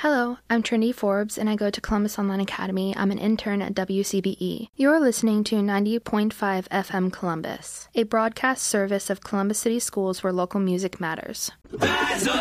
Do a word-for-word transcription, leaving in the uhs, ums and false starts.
Hello, I'm Trinity Forbes, and I go to Columbus Online Academy. I'm an intern at W C B E. You're listening to ninety point five F M Columbus, a broadcast service of Columbus City Schools where local music matters. Rise up,